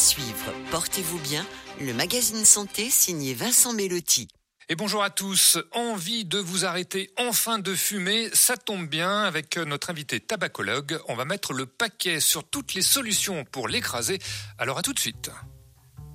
suivre Portez-vous bien, le magazine santé signé Vincent Mellotti. Et bonjour à tous. Envie de vous arrêter enfin de fumer? Ça tombe bien, avec notre invité tabacologue, on va mettre le paquet sur toutes les solutions pour l'écraser. Alors à tout de suite.